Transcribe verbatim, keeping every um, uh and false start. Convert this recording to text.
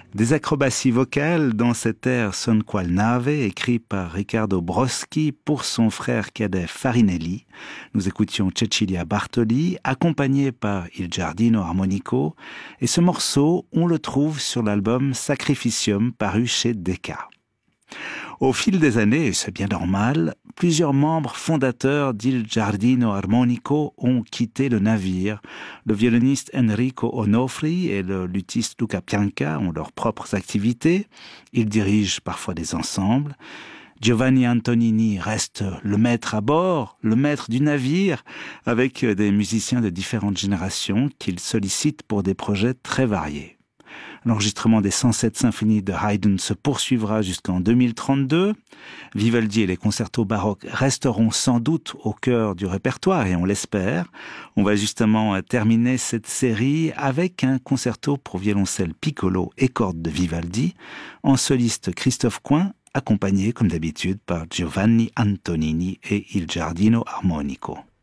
Des acrobaties vocales dans cet air Son qual nave, écrit par Riccardo Broschi pour son frère cadet Farinelli. Nous écoutions Cecilia Bartoli, accompagnée par Il Giardino Armonico, et ce morceau, on le trouve sur l'album Sacrificium, paru chez Decca. Au fil des années, et c'est bien normal, plusieurs membres fondateurs d'Il Giardino Armonico ont quitté le navire. Le violoniste Enrico Onofri et le luthiste Luca Pianca ont leurs propres activités. Ils dirigent parfois des ensembles. Giovanni Antonini reste le maître à bord, le maître du navire, avec des musiciens de différentes générations qu'il sollicite pour des projets très variés. L'enregistrement des cent sept symphonies de Haydn se poursuivra jusqu'en deux mille trente-deux. Vivaldi et les concertos baroques resteront sans doute au cœur du répertoire, et on l'espère. On va justement terminer cette série avec un concerto pour violoncelle piccolo et cordes de Vivaldi, en soliste Christophe Coin, accompagné comme d'habitude par Giovanni Antonini et Il Giardino Armonico.